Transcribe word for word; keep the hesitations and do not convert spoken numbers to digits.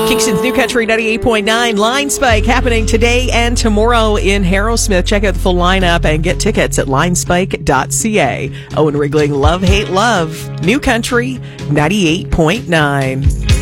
Kingston's New Country ninety-eight point nine Line Spike happening today and tomorrow in Harrowsmith. Check out the full lineup and get tickets at line spike dot c a. Owen Rigling, Love, Hate, Love. New Country ninety-eight point nine.